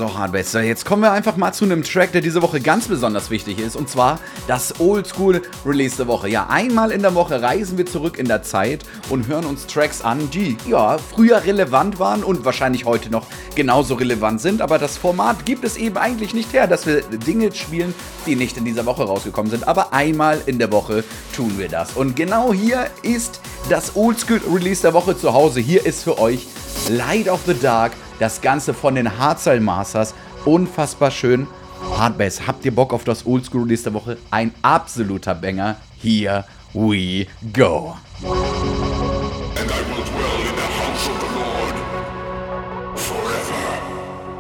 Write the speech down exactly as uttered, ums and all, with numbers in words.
So, Hardbass, jetzt kommen wir einfach mal zu einem Track, der diese Woche ganz besonders wichtig ist. Und zwar das Oldschool-Release der Woche. Ja, einmal in der Woche reisen wir zurück in der Zeit und hören uns Tracks an, die, ja, früher relevant waren und wahrscheinlich heute noch genauso relevant sind. Aber das Format gibt es eben eigentlich nicht her, dass wir Dinge spielen, die nicht in dieser Woche rausgekommen sind. Aber einmal in der Woche tun wir das. Und genau hier ist das Oldschool-Release der Woche zu Hause. Hier ist für euch Light of the Dark. Das Ganze von den Hardstyle Masters. Unfassbar schön. Hardbass, habt ihr Bock auf das Oldschool-Release der Woche? Ein absoluter Banger. Here we go. And I